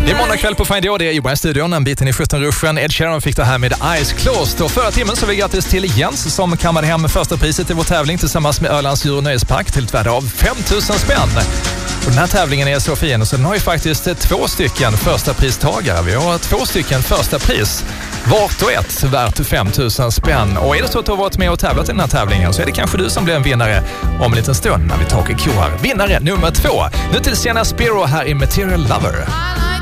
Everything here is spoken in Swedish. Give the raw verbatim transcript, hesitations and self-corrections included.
Det är måndag kväll på Find Your, det är i studion, en biten i sjutton-ruschen. Ed Sheeran fick det här med Eyes Closed. Och förra timmen så vi grattis till Jens som kammade hem första priset i vår tävling tillsammans med Ölands djur- och nöjespark till ett värde av fem tusen spänn. Och den här tävlingen är så fin, så den har ju faktiskt två stycken första pristagare. Vi har två stycken första pris, vart och ett värt fem tusen spänn. Och är det så att du har varit med och tävlat i den här tävlingen så är det kanske du som blir en vinnare om en liten stund när vi tar kor. Vinnare nummer två. Nu till Sienna Spiro här i Material Lover.